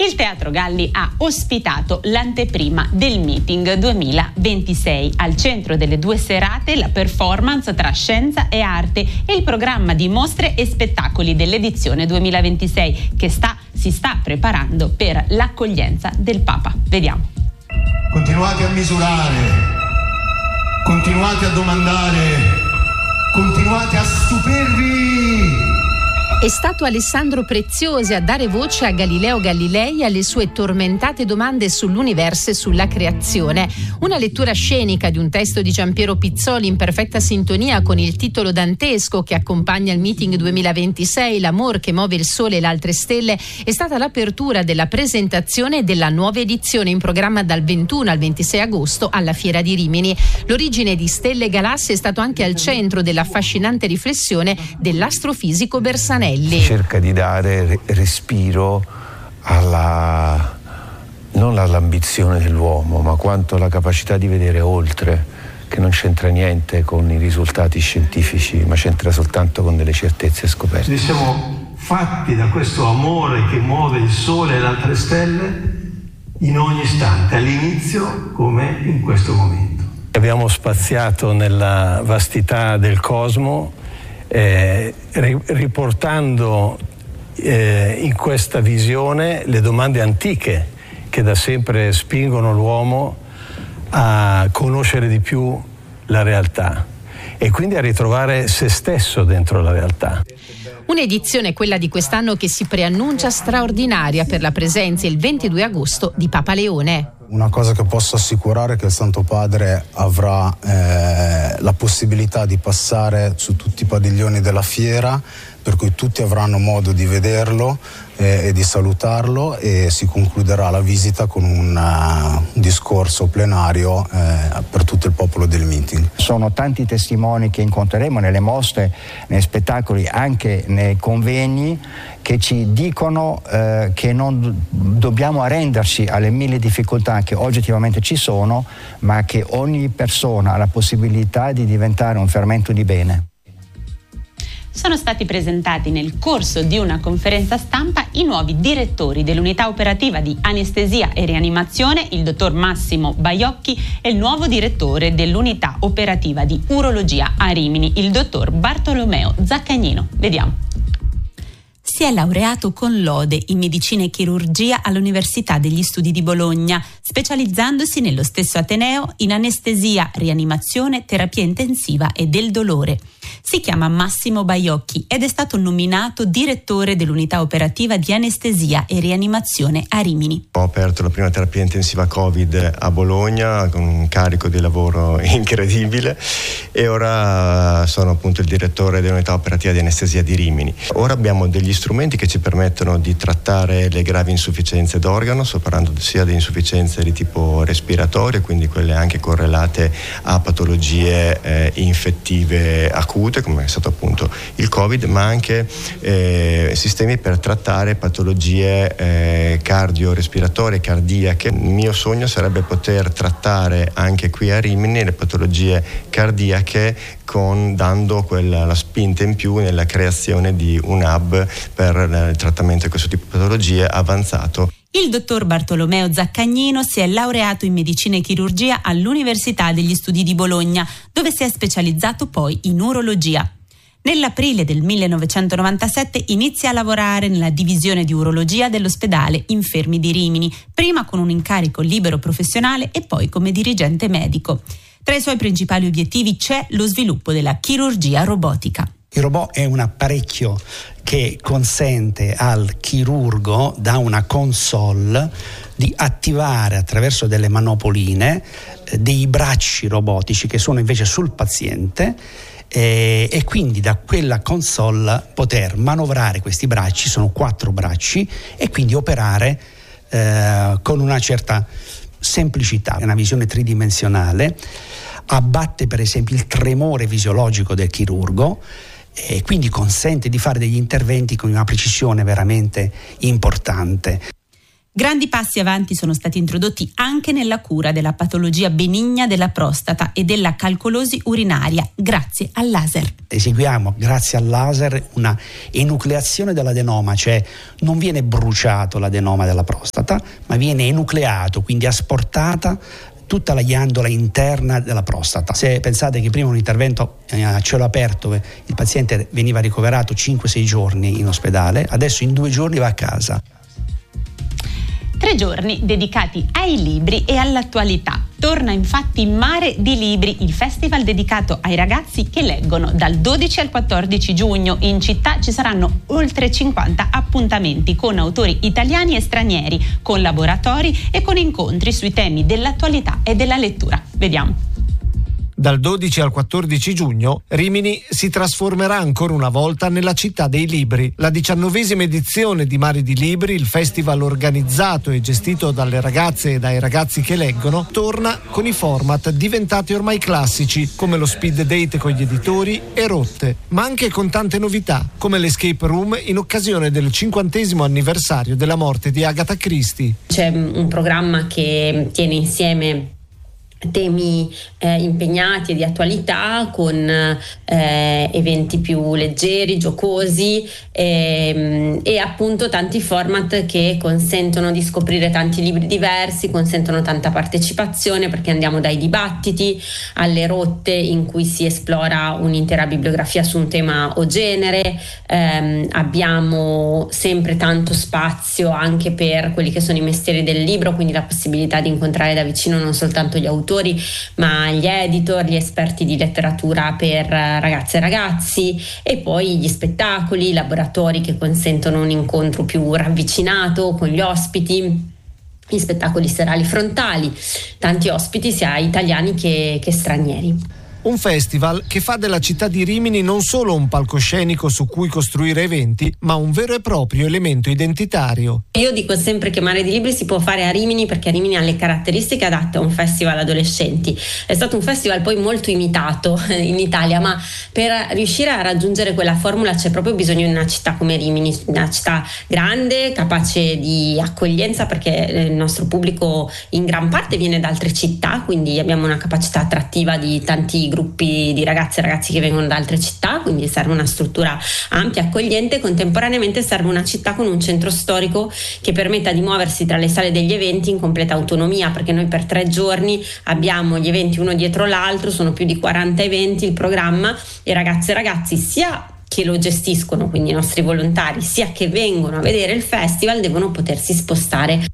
Il Teatro Galli ha ospitato l'anteprima del Meeting 2026. Al centro delle due serate la performance tra scienza e arte e il programma di mostre e spettacoli dell'edizione 2026 che si sta preparando per l'accoglienza del Papa. Vediamo. Continuate a misurare, continuate a domandare, continuate a stupirvi. È stato Alessandro Preziosi a dare voce a Galileo Galilei e alle sue tormentate domande sull'universo e sulla creazione. Una lettura scenica di un testo di Giampiero Pizzoli in perfetta sintonia con il titolo dantesco che accompagna il Meeting 2026, L'amor che muove il sole e le altre stelle, è stata l'apertura della presentazione della nuova edizione in programma dal 21 al 26 agosto alla Fiera di Rimini. L'origine di stelle e galassie è stato anche al centro dell'affascinante riflessione dell'astrofisico Bersanelli. Si cerca di dare respiro non all'ambizione dell'uomo, ma quanto alla capacità di vedere oltre, che non c'entra niente con i risultati scientifici, ma c'entra soltanto con delle certezze scoperte. Siamo fatti da questo amore che muove il sole e le altre stelle in ogni istante, all'inizio come in questo momento. Abbiamo spaziato nella vastità del cosmo, riportando in questa visione le domande antiche che da sempre spingono l'uomo a conoscere di più la realtà e quindi a ritrovare se stesso dentro la realtà. Un'edizione, quella di quest'anno, che si preannuncia straordinaria per la presenza il 22 agosto di Papa Leone. Una cosa che posso assicurare è che il Santo Padre avrà la possibilità di passare su tutti i padiglioni della fiera, per cui tutti avranno modo di vederlo e di salutarlo, e si concluderà la visita con un discorso plenario per tutto il popolo del Meeting. Sono tanti testimoni che incontreremo nelle mostre, nei spettacoli, anche nei convegni, che ci dicono che non dobbiamo arrenderci alle mille difficoltà che oggettivamente ci sono, ma che ogni persona ha la possibilità di diventare un fermento di bene. Sono stati presentati nel corso di una conferenza stampa i nuovi direttori dell'unità operativa di anestesia e rianimazione, il dottor Massimo Baiocchi, e il nuovo direttore dell'unità operativa di urologia a Rimini, il dottor Bartolomeo Zaccagnino. Vediamo. Si è laureato con lode in medicina e chirurgia all'Università degli Studi di Bologna, specializzandosi nello stesso ateneo in anestesia, rianimazione, terapia intensiva e del dolore. Si chiama Massimo Baiocchi ed è stato nominato direttore dell'unità operativa di anestesia e rianimazione a Rimini. Ho aperto la prima terapia intensiva Covid a Bologna con un carico di lavoro incredibile e ora sono appunto il direttore dell'unità operativa di anestesia di Rimini. Ora abbiamo degli strumenti che ci permettono di trattare le gravi insufficienze d'organo, sto parlando sia di insufficienze di tipo respiratorio, quindi quelle anche correlate a patologie infettive acute, come è stato appunto il Covid, ma anche sistemi per trattare patologie cardiorespiratorie, cardiache. Il mio sogno sarebbe poter trattare anche qui a Rimini le patologie cardiache dando la spinta in più nella creazione di un hub per il trattamento di questo tipo di patologie avanzato. Il dottor Bartolomeo Zaccagnino si è laureato in medicina e chirurgia all'Università degli Studi di Bologna, dove si è specializzato poi in urologia. Nell'aprile del 1997 inizia a lavorare nella divisione di urologia dell'ospedale Infermi di Rimini, prima con un incarico libero professionale e poi come dirigente medico. Tra i suoi principali obiettivi c'è lo sviluppo della chirurgia robotica. Il robot è un apparecchio che consente al chirurgo, da una console, di attivare attraverso delle manopoline dei bracci robotici che sono invece sul paziente e quindi da quella console poter manovrare questi bracci, sono 4 bracci, e quindi operare con una certa semplicità. È una visione tridimensionale, abbatte per esempio il tremore fisiologico del chirurgo e quindi consente di fare degli interventi con una precisione veramente importante. Grandi passi avanti sono stati introdotti anche nella cura della patologia benigna della prostata e della calcolosi urinaria grazie al laser. Eseguiamo grazie al laser una enucleazione dell'adenoma, cioè non viene bruciato l'adenoma della prostata, ma viene enucleato, quindi asportata tutta la ghiandola interna della prostata. Se pensate che prima un intervento a cielo aperto il paziente veniva ricoverato 5-6 giorni in ospedale, adesso in 2 giorni va a casa. 3 giorni dedicati ai libri e all'attualità. Torna infatti Mare di Libri, il festival dedicato ai ragazzi che leggono. Dal 12 al 14 giugno in città ci saranno oltre 50 appuntamenti con autori italiani e stranieri, con laboratori e con incontri sui temi dell'attualità e della lettura. Vediamo. Dal 12 al 14 giugno Rimini si trasformerà ancora una volta nella città dei libri. La 19ª edizione di Mare di Libri, il festival organizzato e gestito dalle ragazze e dai ragazzi che leggono, torna con i format diventati ormai classici, come lo speed date con gli editori e Rotte, ma anche con tante novità, come l'escape room in occasione del 50° anniversario della morte di Agatha Christie. C'è un programma che tiene insieme temi impegnati e di attualità con eventi più leggeri, giocosi e appunto tanti format che consentono di scoprire tanti libri diversi, consentono tanta partecipazione, perché andiamo dai dibattiti alle rotte in cui si esplora un'intera bibliografia su un tema o genere. Abbiamo sempre tanto spazio anche per quelli che sono i mestieri del libro, quindi la possibilità di incontrare da vicino non soltanto gli autori ma gli editor, gli esperti di letteratura per ragazze e ragazzi, e poi gli spettacoli, i laboratori che consentono un incontro più ravvicinato con gli ospiti, gli spettacoli serali frontali, tanti ospiti sia italiani che stranieri. Un festival che fa della città di Rimini non solo un palcoscenico su cui costruire eventi, ma un vero e proprio elemento identitario. Io dico sempre che Mare di Libri si può fare a Rimini perché Rimini ha le caratteristiche adatte a un festival adolescenti. È stato un festival poi molto imitato in Italia, ma per riuscire a raggiungere quella formula c'è proprio bisogno di una città come Rimini, una città grande, capace di accoglienza, perché il nostro pubblico in gran parte viene da altre città, quindi abbiamo una capacità attrattiva di tanti gruppi di ragazze e ragazzi che vengono da altre città, quindi serve una struttura ampia, accogliente. Contemporaneamente serve una città con un centro storico che permetta di muoversi tra le sale degli eventi in completa autonomia, perché noi per 3 giorni abbiamo gli eventi uno dietro l'altro, sono più di 40 eventi il programma, e ragazze e ragazzi sia che lo gestiscono, quindi i nostri volontari, sia che vengono a vedere il festival, devono potersi spostare.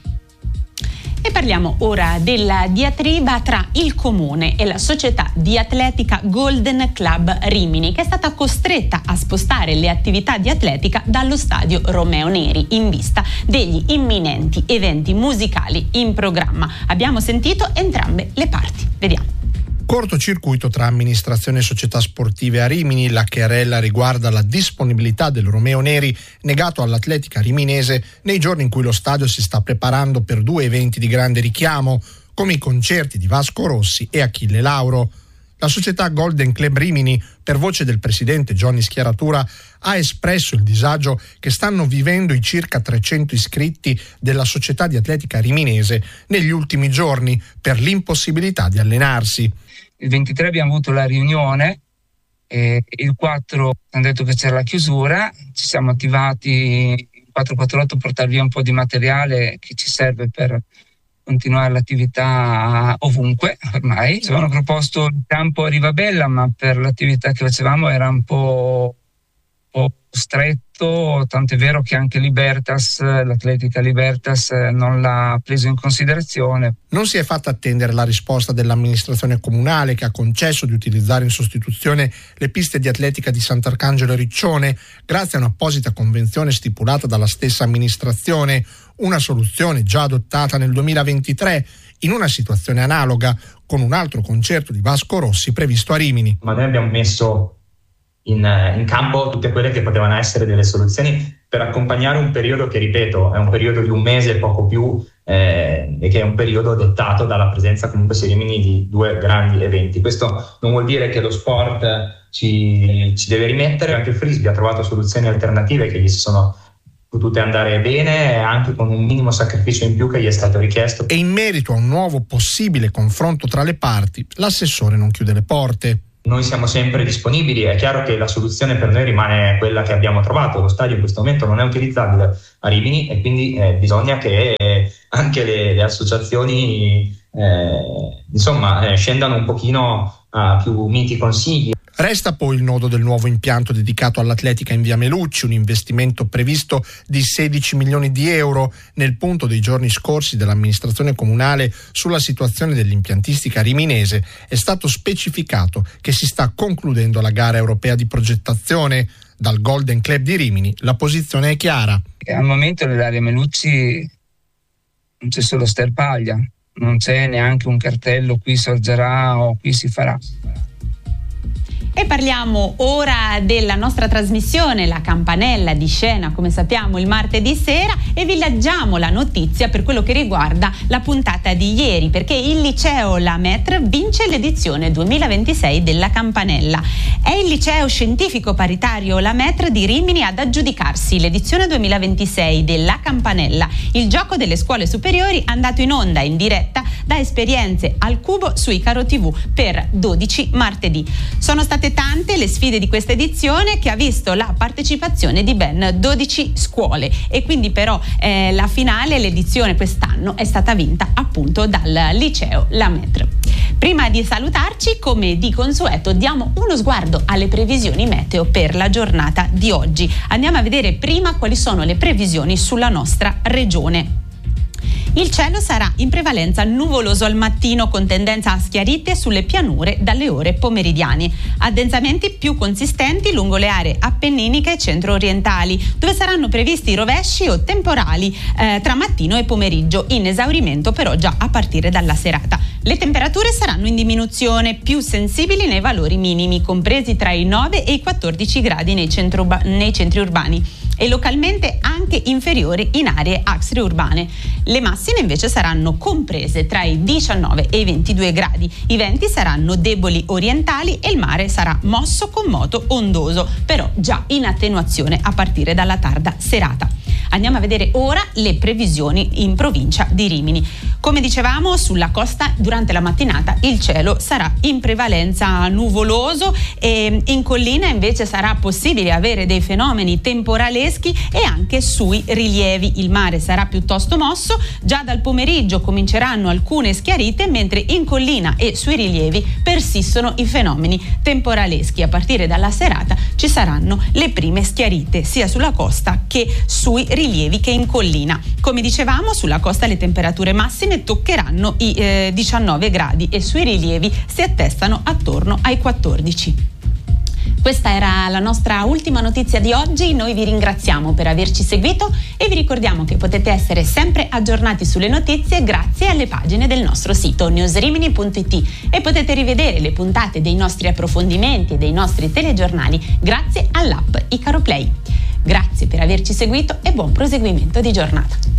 E parliamo ora della diatriba tra il Comune e la società di atletica Golden Club Rimini, che è stata costretta a spostare le attività di atletica dallo stadio Romeo Neri in vista degli imminenti eventi musicali in programma. Abbiamo sentito entrambe le parti. Vediamo. Cortocircuito tra amministrazione e società sportive a Rimini. La querela riguarda la disponibilità del Romeo Neri negato all'atletica riminese nei giorni in cui lo stadio si sta preparando per 2 eventi di grande richiamo, come i concerti di Vasco Rossi e Achille Lauro. La società Golden Club Rimini, per voce del presidente Johnny Schiaratura, ha espresso il disagio che stanno vivendo i circa 300 iscritti della società di atletica riminese negli ultimi giorni per l'impossibilità di allenarsi. Il 23 abbiamo avuto la riunione, il 4 hanno detto che c'era la chiusura, ci siamo attivati il 448 a portare via un po' di materiale che ci serve per continuare l'attività ovunque ormai. Ci avevano proposto il campo a Rivabella, ma per l'attività che facevamo era un po' stretto, tanto è vero che anche Libertas, l'Atletica Libertas, non l'ha preso in considerazione. Non si è fatta attendere la risposta dell'amministrazione comunale, che ha concesso di utilizzare in sostituzione le piste di atletica di Sant'Arcangelo e Riccione grazie a un'apposita convenzione stipulata dalla stessa amministrazione, una soluzione già adottata nel 2023 in una situazione analoga con un altro concerto di Vasco Rossi previsto a Rimini. Ma noi abbiamo messo in campo tutte quelle che potevano essere delle soluzioni per accompagnare un periodo che, ripeto, è un periodo di 1 mese e poco più, e che è un periodo dettato dalla presenza comunque a Rimini di 2 grandi eventi. Questo non vuol dire che lo sport ci deve rimettere, anche il frisbee ha trovato soluzioni alternative che gli sono potute andare bene, anche con un minimo sacrificio in più che gli è stato richiesto. E in merito a un nuovo possibile confronto tra le parti, l'assessore non chiude le porte. Noi siamo sempre disponibili, è chiaro che la soluzione per noi rimane quella che abbiamo trovato. Lo stadio in questo momento non è utilizzabile a Rimini e quindi bisogna che anche le associazioni scendano un pochino a più miti consigli. Resta poi il nodo del nuovo impianto dedicato all'atletica in via Melucci, un investimento previsto di 16 milioni di euro. Nel punto dei giorni scorsi dell'amministrazione comunale sulla situazione dell'impiantistica riminese è stato specificato che si sta concludendo la gara europea di progettazione. Dal Golden Club di Rimini la posizione è chiara. Al momento nell'area Melucci non c'è solo sterpaglia, non c'è neanche un cartello qui sorgerà o qui si farà. E parliamo ora della nostra trasmissione, la campanella di scena, come sappiamo il martedì sera, e vi leggiamo la notizia per quello che riguarda la puntata di ieri, perché il liceo La Metre vince l'edizione 2026 della campanella. È il liceo scientifico paritario La Metre di Rimini ad aggiudicarsi l'edizione 2026 della campanella, il gioco delle scuole superiori andato in onda in diretta da Esperienze al Cubo su Icaro TV per 12 martedì. Sono state tante le sfide di questa edizione, che ha visto la partecipazione di ben 12 scuole, e quindi però la finale, l'edizione quest'anno, è stata vinta appunto dal liceo La Metre. Prima di salutarci, come di consueto, diamo uno sguardo alle previsioni meteo per la giornata di oggi. Andiamo a vedere prima quali sono le previsioni sulla nostra regione. Il cielo sarà in prevalenza nuvoloso al mattino, con tendenza a schiarite sulle pianure dalle ore pomeridiane. Addensamenti più consistenti lungo le aree appenniniche e centro-orientali, dove saranno previsti rovesci o temporali tra mattino e pomeriggio, in esaurimento però già a partire dalla serata. Le temperature saranno in diminuzione, più sensibili nei valori minimi, compresi tra i 9 e i 14 gradi nei centri urbani, e localmente anche inferiori in aree extraurbane. Le massime invece saranno comprese tra i 19 e i 22 gradi. I venti saranno deboli orientali e il mare sarà mosso con moto ondoso, però già in attenuazione a partire dalla tarda serata. Andiamo a vedere ora le previsioni in provincia di Rimini. Come dicevamo, sulla costa durante la mattinata il cielo sarà in prevalenza nuvoloso, e in collina invece sarà possibile avere dei fenomeni temporaleschi, e anche sui rilievi il mare sarà piuttosto mosso. Già dal pomeriggio cominceranno alcune schiarite, mentre in collina e sui rilievi persistono i fenomeni temporaleschi. A partire dalla serata ci saranno le prime schiarite sia sulla costa che sui rilievi che in collina. Come dicevamo, sulla costa le temperature massime toccheranno i 19 gradi e sui rilievi si attestano attorno ai 14. Questa era la nostra ultima notizia di oggi. Noi vi ringraziamo per averci seguito e vi ricordiamo che potete essere sempre aggiornati sulle notizie grazie alle pagine del nostro sito newsrimini.it, e potete rivedere le puntate dei nostri approfondimenti e dei nostri telegiornali grazie all'app Icaro Play. Grazie per averci seguito e buon proseguimento di giornata.